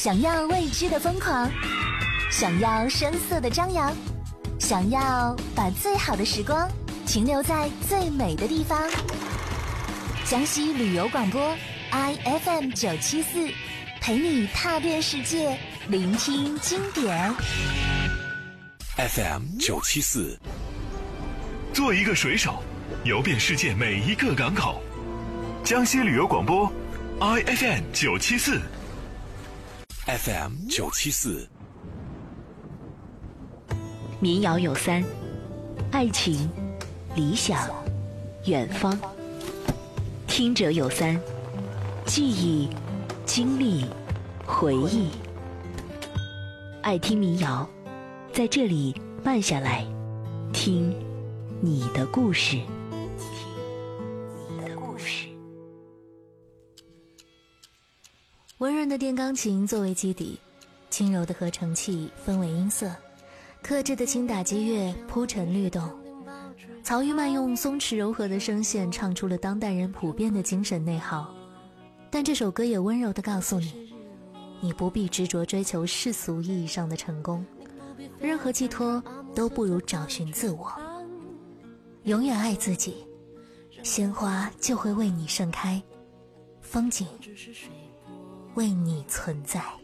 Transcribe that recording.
想要未知的疯狂，想要声色的张扬，想要把最好的时光停留在最美的地方。江西旅游广播 IFM 974，陪你踏遍世界，聆听经典。 FM 974， 做一个水手，游遍世界每一个港口。江西旅游广播 IFM 974。 FM 974， 民谣有三：爱情、理想、远方。听者有三：记忆、经历、回忆。爱听民谣，在这里慢下来，听你的故事。 温润的电钢琴作为基底，轻柔的合成器分为音色，克制的轻打击乐铺陈律动。曹玉曼用松弛柔和的声线唱出了当代人普遍的精神内耗，但这首歌也温柔地告诉你，你不必执着追求世俗意义上的成功，任何寄托都不如找寻自我。永远爱自己，鲜花就会为你盛开，风景为你存在。